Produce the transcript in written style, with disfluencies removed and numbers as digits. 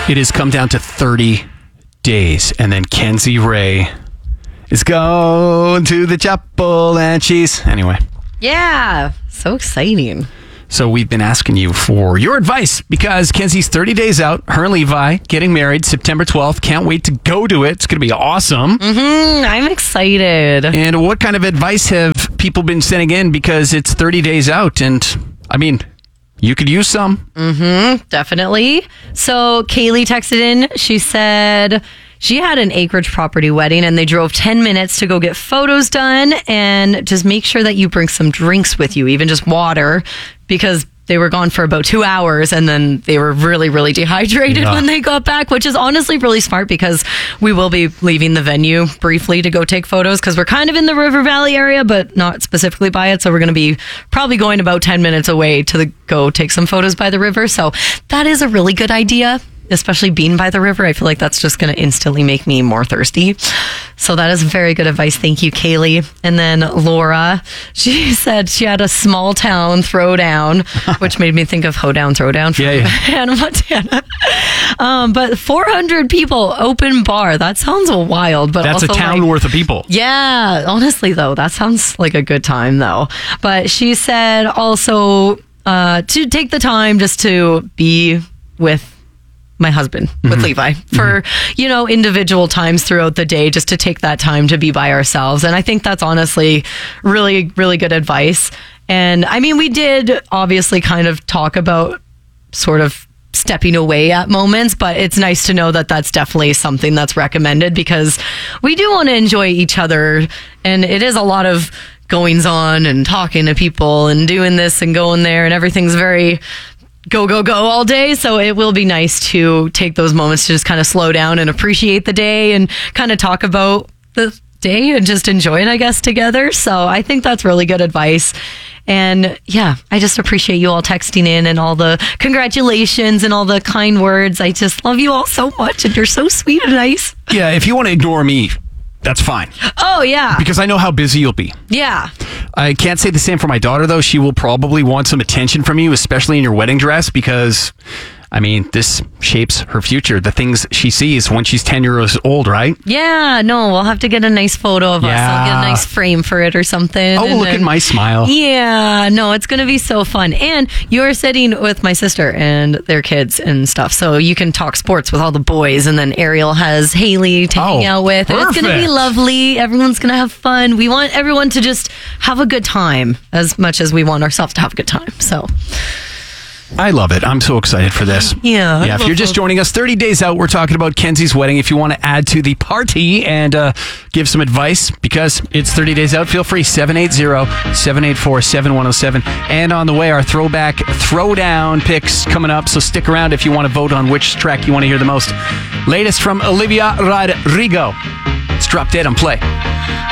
It has come down to 30 days, and then Kenzie Ray is going to the chapel, and she's... Anyway. Yeah, so exciting. So we've been asking you for your advice because Kenzie's 30 days out. Her and Levi getting married September 12th. Can't wait to go to it. It's going to be awesome. I'm excited. And what kind of advice have people been sending in because it's 30 days out? And, I mean, you could use some. Definitely. So Kaylee texted in. She said she had an acreage property wedding and they drove 10 minutes to go get photos done, and just make sure that you bring some drinks with you, even just water, because they were gone for about 2 hours and then they were really, really dehydrated when they got back, which is honestly really smart because we will be leaving the venue briefly to go take photos because we're kind of in the River Valley area, but not specifically by it. So we're going to be probably going about 10 minutes away to go take some photos by the river. So that is a really good idea, especially being by the river. I feel like that's just going to instantly make me more thirsty. So that is very good advice. Thank you, Kaylee. And then Laura, she said she had a small town throwdown, which made me think of Hoedown Throwdown from Hannah Montana. But 400 people, open bar. That sounds wild. But that's also a town worth of people. Yeah, honestly, though, that sounds like a good time, though. But she said also to take the time just to be with my husband, with Levi, for, individual times throughout the day, just to take that time to be by ourselves. And I think that's honestly really, really good advice. And I mean, we did obviously kind of talk about sort of stepping away at moments, but it's nice to know that that's definitely something that's recommended because we do want to enjoy each other. And it is a lot of goings on and talking to people and doing this and going there, and everything's very go all day. So it will be nice to take those moments to just kind of slow down and appreciate the day and kind of talk about the day and just enjoy it, I guess, together. So I think that's really good advice. And yeah, I just appreciate you all texting in and all the congratulations and all the kind words. I just love you all so much, and you're so sweet and nice. Yeah, if you want to ignore me, that's fine. Oh, yeah. Because I know how busy you'll be. Yeah. I can't say the same for my daughter, though. She will probably want some attention from you, especially in your wedding dress, because, I mean, this shapes her future. The things she sees when she's 10 years old, right? Yeah, no, we'll have to get a nice photo of us. I'll get a nice frame for it or something. Oh, look at my smile. Yeah, no, it's going to be so fun. And you're sitting with my sister and their kids and stuff, so you can talk sports with all the boys, and then Ariel has Haley to hang out with. And it's going to be lovely. Everyone's going to have fun. We want everyone to just have a good time as much as we want ourselves to have a good time. So I love it. I'm so excited for this. Yeah. If you're just joining us, 30 days out, we're talking about Kenzie's wedding. If you want to add to the party and give some advice, because it's 30 days out, feel free. 780-784-7107. And on the way, our throwback throwdown picks coming up. So stick around if you want to vote on which track you want to hear the most. Latest from Olivia Rodrigo. It's Drop Dead on Play.